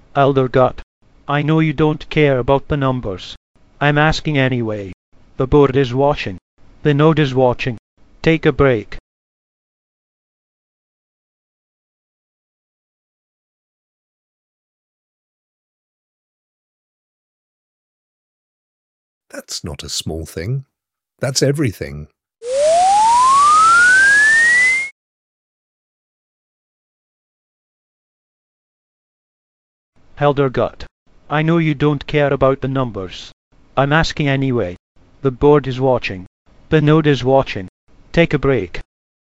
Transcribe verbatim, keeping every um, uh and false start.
Elder God, I know you don't care about the numbers. I'm asking anyway. The board is watching. The node is watching. Take a break. That's not a small thing. That's everything. Elder God, I know you don't care about the numbers. I'm asking anyway. The board is watching. The node is watching. Take a break.